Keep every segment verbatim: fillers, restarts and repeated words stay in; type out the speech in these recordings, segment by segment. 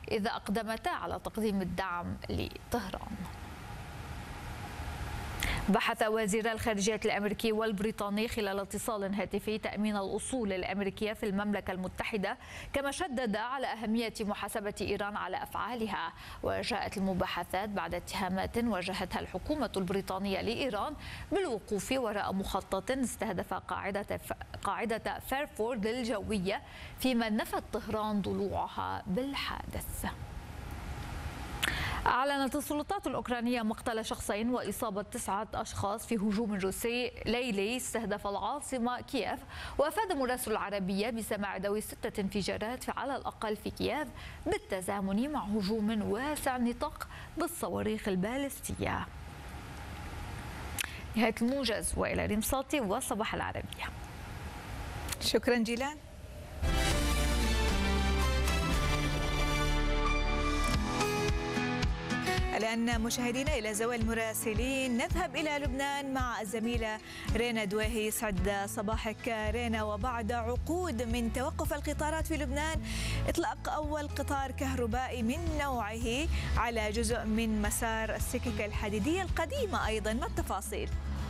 إذا أقدمتا على تقديم الدعم لطهران. بحث وزير الخارجية الأمريكي والبريطاني خلال اتصال هاتفي تأمين الأصول الأمريكية في المملكة المتحدة، كما شدد على أهمية محاسبة إيران على أفعالها. وجاءت المباحثات بعد اتهامات واجهتها الحكومة البريطانية لإيران بالوقوف وراء مخطط استهدف قاعدة قاعدة فيرفورد الجوية، فيما نفت طهران ضلوعها بالحادث. أعلنت السلطات الأوكرانية مقتل شخصين وإصابة تسعة أشخاص في هجوم روسي ليلي استهدف العاصمة كييف. وأفاد مراسل العربية بسماع دوي ستة انفجارات على الأقل في كييف بالتزامن مع هجوم واسع النطاق بالصواريخ البالستية. نهاية الموجز، وإلى ريم صوتي وصباح العربية. شكرا جيلان. الآن مشاهدينا إلى زوال المراسلين، نذهب إلى لبنان مع الزميلة رينا دويهي. يسعد صباحك رينا. وبعد عقود من توقف القطارات في لبنان، إطلاق أول قطار كهربائي من نوعه على جزء من مسار السكك الحديدية القديمة أيضا، ما التفاصيل؟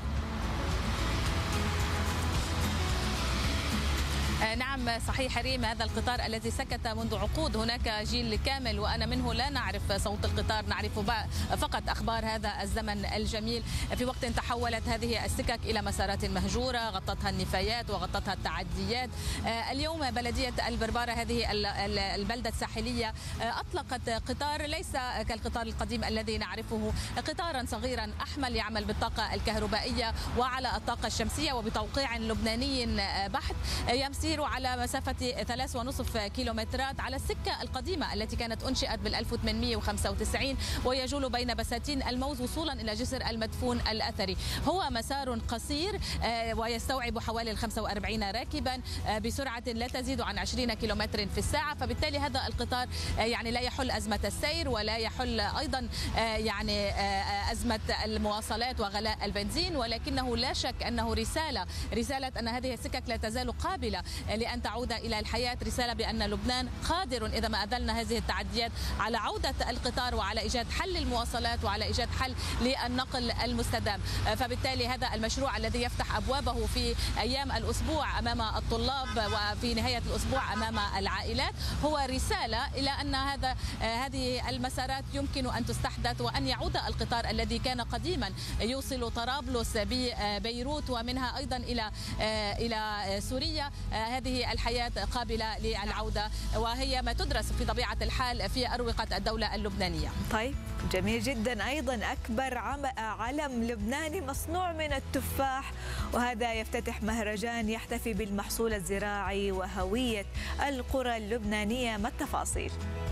نعم صحيح ريم، هذا القطار الذي سكت منذ عقود، هناك جيل كامل وأنا منه لا نعرف صوت القطار، نعرف فقط أخبار هذا الزمن الجميل. في وقت تحولت هذه السكك إلى مسارات مهجورة غطتها النفايات وغطتها التعديات. اليوم بلدية البربارة هذه البلدة الساحلية أطلقت قطار ليس كالقطار القديم الذي نعرفه، قطارا صغيرا أحمل يعمل بالطاقة الكهربائية وعلى الطاقة الشمسية وبتوقيع لبناني بحت، يسير على مسافة ثلاث ونصف كيلومترات على السكة القديمة التي كانت أنشئت بال ألف وثمانمئة وخمسة وتسعين، ويجول بين بساتين الموز وصولا إلى جسر المدفون الأثري. هو مسار قصير ويستوعب حوالي خمسة وأربعين راكبا بسرعة لا تزيد عن عشرين كيلومتر في الساعة، فبالتالي هذا القطار يعني لا يحل أزمة السير ولا يحل أيضا يعني أزمة المواصلات وغلاء البنزين، ولكنه لا شك أنه رسالة رسالة أن هذه السكك لا تزال قابلة لأن تعود إلى الحياة، رسالة بأن لبنان قادر إذا ما أذلنا هذه التعديات على عودة القطار وعلى إيجاد حل للمواصلات وعلى إيجاد حل للنقل المستدام. فبالتالي هذا المشروع الذي يفتح أبوابه في أيام الأسبوع أمام الطلاب وفي نهاية الأسبوع أمام العائلات هو رسالة إلى أن هذا هذه المسارات يمكن أن تستحدث وأن يعود القطار الذي كان قديما يوصل طرابلس ببيروت ومنها أيضا إلى إلى سوريا. هذه الحياة قابلة للعودة وهي ما تدرس في طبيعة الحال في أروقة الدولة اللبنانية. طيب جميل جدا. أيضا أكبر علم لبناني مصنوع من التفاح، وهذا يفتتح مهرجان يحتفي بالمحصول الزراعي وهوية القرى اللبنانية، ما التفاصيل؟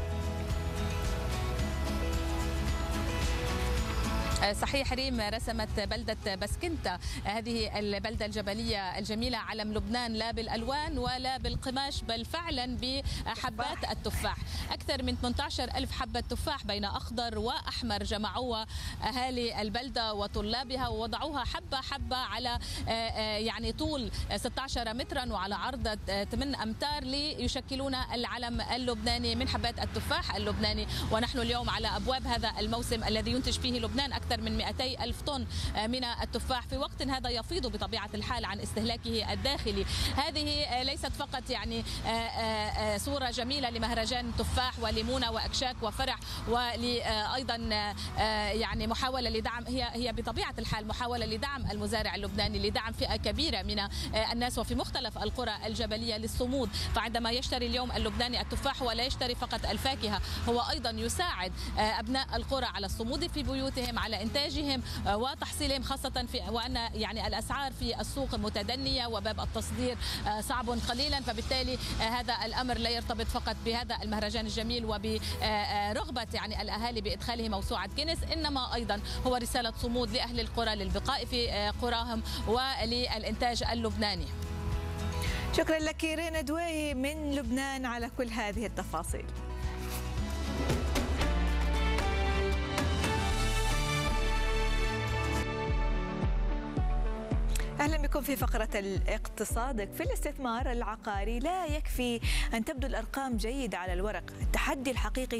صحيح ريم، رسمت بلدة بسكنتا هذه البلدة الجبلية الجميلة علم لبنان لا بالألوان ولا بالقماش بل فعلا بحبات التفاح. أكثر من ثمانية عشر ألف حبة تفاح بين أخضر وأحمر جمعوها أهالي البلدة وطلابها ووضعوها حبة حبة على يعني طول ستة عشر مترا وعلى عرض ثمانية أمتار ليشكلون العلم اللبناني من حبات التفاح اللبناني. ونحن اليوم على أبواب هذا الموسم الذي ينتج فيه لبنان أكثر من مئتي ألف طن من التفاح في وقت هذا يفيض بطبيعة الحال عن استهلاكه الداخلي. هذه ليست فقط يعني صورة جميلة لمهرجان تفاح وليمونة وأكشاك وفرح وأيضا يعني محاولة لدعم، هي هي بطبيعة الحال محاولة لدعم المزارع اللبناني، لدعم فئة كبيرة من الناس وفي مختلف القرى الجبلية للصمود. فعندما يشتري اليوم اللبناني التفاح ولا يشتري فقط الفاكهة، هو أيضا يساعد أبناء القرى على الصمود في بيوتهم، على إنتاجهم وتحصيلهم، خاصة في وأن يعني الأسعار في السوق متدنية وباب التصدير صعب قليلا. فبالتالي هذا الأمر لا يرتبط فقط بهذا المهرجان الجميل وبرغبة يعني الأهالي بإدخاله موسوعة جينيس، إنما أيضا هو رسالة صمود لأهل القرى للبقاء في قراهم وللإنتاج اللبناني. شكرا لك رينا دويهي من لبنان على كل هذه التفاصيل. أهلا بكم في فقرة الاقتصاد. في الاستثمار العقاري لا يكفي أن تبدو الأرقام جيدة على الورق، التحدي الحقيقي